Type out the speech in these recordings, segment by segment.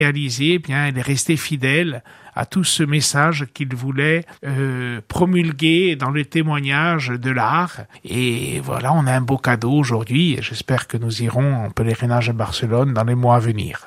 réalisé, il est resté fidèle à tout ce message qu'il voulait promulguer dans le témoignage de l'art. Et voilà, on a un beau cadeau aujourd'hui et j'espère que nous irons en pèlerinage à Barcelone dans les mois à venir.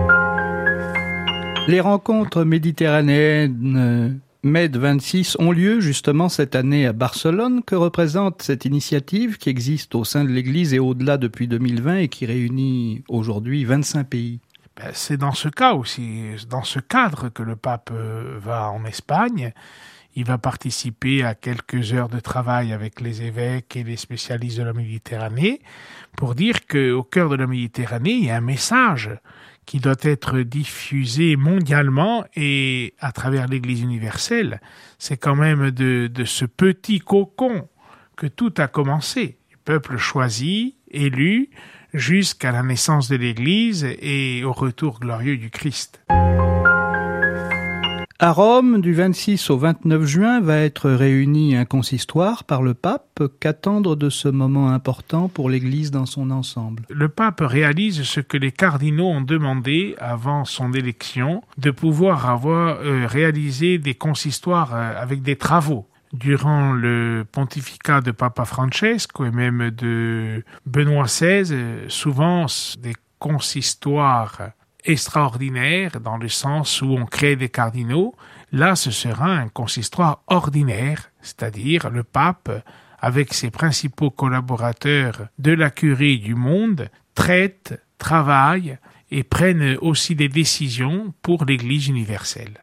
Les rencontres méditerranéennes Med 26 ont lieu justement cette année à Barcelone. Que représente cette initiative qui existe au sein de l'Église et au-delà depuis 2020 et qui réunit aujourd'hui 25 pays? C'est dans ce cas aussi, dans ce cadre que le pape va en Espagne. Il va participer à quelques heures de travail avec les évêques et les spécialistes de la Méditerranée pour dire qu'au cœur de la Méditerranée, il y a un message qui doit être diffusé mondialement et à travers l'Église universelle. C'est quand même de ce petit cocon que tout a commencé. Le peuple choisi, élu, jusqu'à la naissance de l'Église et au retour glorieux du Christ. À Rome, du 26 au 29 juin, va être réuni un consistoire par le pape. Qu'attendre de ce moment important pour l'Église dans son ensemble? Le pape réalise ce que les cardinaux ont demandé avant son élection, de pouvoir avoir réalisé des consistoires avec des travaux. Durant le pontificat de Papa Francesco et même de Benoît XVI, souvent des consistoires extraordinaire dans le sens où on crée des cardinaux. Là, ce sera un consistoire ordinaire, c'est-à-dire le pape, avec ses principaux collaborateurs de la curie du monde, traite, travaille et prenne aussi des décisions pour l'Église universelle.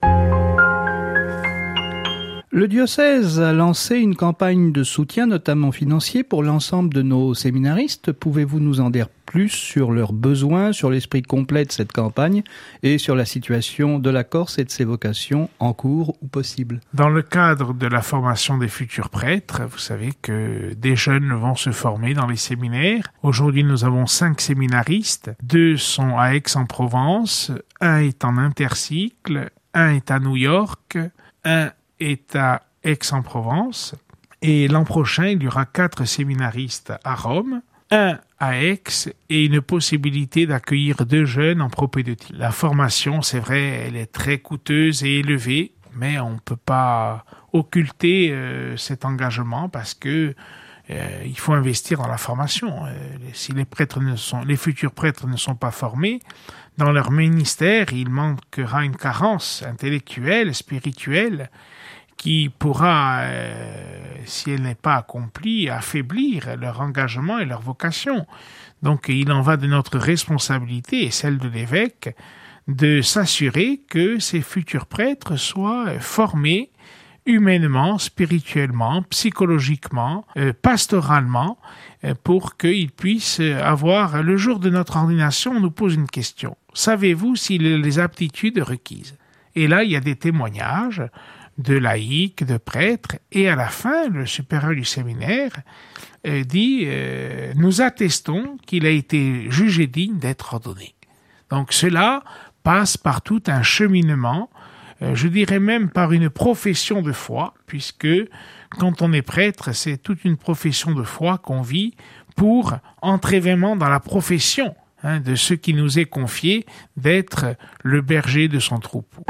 Le diocèse a lancé une campagne de soutien, notamment financier, pour l'ensemble de nos séminaristes. Pouvez-vous nous en dire plus sur leurs besoins, sur l'esprit complet de cette campagne et sur la situation de la Corse et de ses vocations en cours ou possibles? Dans le cadre de la formation des futurs prêtres, vous savez que des jeunes vont se former dans les séminaires. Aujourd'hui, nous avons 5 séminaristes. 2 sont à Aix-en-Provence, 1 est en intercycle, 1 est à New York, 1 est à Aix-en-Provence. Et l'an prochain, il y aura 4 séminaristes à Rome, 1 à Aix et une possibilité d'accueillir 2 jeunes en propédeutique. La formation, c'est vrai, elle est très coûteuse et élevée, mais on ne peut pas occulter cet engagement parce que il faut investir dans la formation. Si les futurs prêtres ne sont pas formés, dans leur ministère, il manquera une carence intellectuelle, spirituelle, qui pourra, si elle n'est pas accomplie, affaiblir leur engagement et leur vocation. Donc il en va de notre responsabilité et celle de l'évêque de s'assurer que ces futurs prêtres soient formés humainement, spirituellement, psychologiquement, pastoralement, pour qu'ils puissent avoir, le jour de notre ordination, on nous pose une question. Savez-vous s'il a les aptitudes requises? Et là, il y a des témoignages de laïcs, de prêtres, et à la fin, le supérieur du séminaire dit « Nous attestons qu'il a été jugé digne d'être ordonné ». Donc cela passe par tout un cheminement, je dirais même par une profession de foi, puisque quand on est prêtre, c'est toute une profession de foi qu'on vit pour entrer vraiment dans la profession de ce qui nous est confié d'être le berger de son troupeau.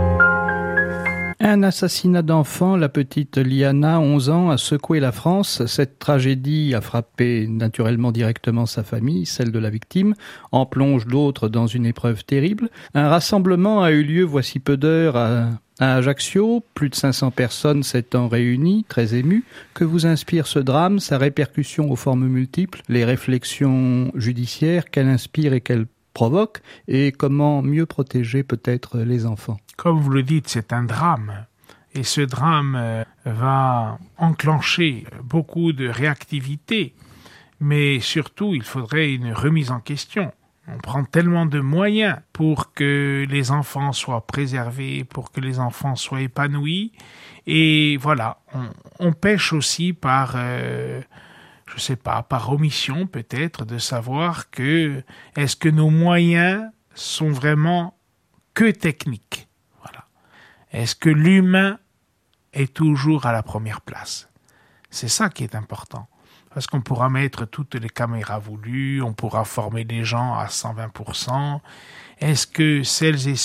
Un assassinat d'enfant, la petite Liana, 11 ans, a secoué la France. Cette tragédie a frappé naturellement directement sa famille, celle de la victime, en plonge d'autres dans une épreuve terrible. Un rassemblement a eu lieu voici peu d'heures à Ajaccio, plus de 500 personnes s'étant réunies, très émues. Que vous inspire ce drame, sa répercussion aux formes multiples, les réflexions judiciaires qu'elle inspire et qu'elle provoque, et comment mieux protéger peut-être les enfants? Comme vous le dites, c'est un drame. Et ce drame va enclencher beaucoup de réactivité. Mais surtout, il faudrait une remise en question. On prend tellement de moyens pour que les enfants soient préservés, pour que les enfants soient épanouis. Et voilà, on pêche aussi par, je sais pas, par omission peut-être, de savoir que est-ce que nos moyens sont vraiment que techniques? Voilà. Est-ce que l'humain est toujours à la première place? C'est ça qui est important. parce qu'on pourra mettre toutes les caméras voulues, on pourra former les gens à 120%. Est-ce que celles et